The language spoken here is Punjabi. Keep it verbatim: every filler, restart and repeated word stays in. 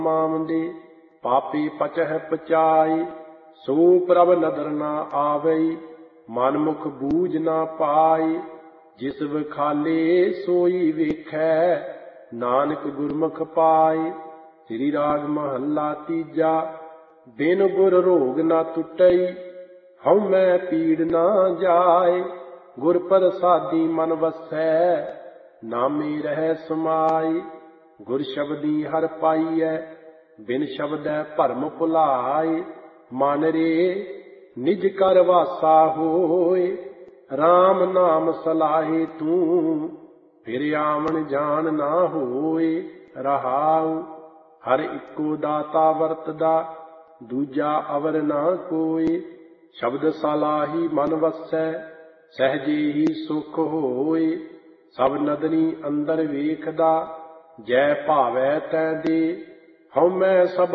ਮਾਮਦੇ ਪਾਪੀ ਪਚਹਿ ਪਚਾਈ। ਸੋ ਪ੍ਰਭ ਨਦਰ ਨਾ ਆਵਈ ਮਨ ਮੁਖ ਬੂਝ ਨਾ ਪਾਈ। ਜਿਸ ਵਿਖਾਲੇ ਸੋਈ ਵੇਖੈ ਨਾਨਕ ਗੁਰਮੁਖ ਪਾਈ। ਸ੍ਰੀ ਰਾਗ ਮਹੱਲਾ ਤੀਜਾ। ਬਿਨ ਗੁਰ ਰੋਗ ਨਾ ਟੁੱਟਈ ਹਉ ਮੈਂ ਪੀੜ ਨਾ ਜਾਏ। ਗੁਰ ਪ੍ਰਸਾਦੀ ਮਨ ਵਸੈ ਨਾਮੇ ਰਹਿ ਸਮਾਈ। ਗੁਰ ਸ਼ਬਦੀ ਹਰਿ ਪਾਈਐ ਬਿਨ ਸ਼ਬਦੈ ਭਰਮ ਭੁਲਾਏ। ਮਨ ਰੇ ਨਿਜ ਕਰ ਵਾਸਾ ਹੋਏ RAM ਨਾਮ ਸਲਾਹੇ ਤੂੰ। ਫਿਰ ਆਵਣ ਜਾਣ ਨਾ ਹੋਏ ਰਹਾਉ। ਹਰ ਇੱਕੋ ਦਾਤਾ ਵਰਤਦਾ ਦੂਜਾ ਅਵਰ ਨਾ ਕੋਈ। ਸ਼ਬਦ ਸਲਾਹੀ ਮਨ ਵਸੈ ਸਹਿਜੇ ਹੀ ਸੁਖ ਹੋਏ। ਸਭ ਨਦਨੀ ਅੰਦਰ ਵੇਖਦਾ ਜੈ ਭਾਵੈ ਤੈ ਦੇ। ਹਉ ਮੈਂ ਸਭ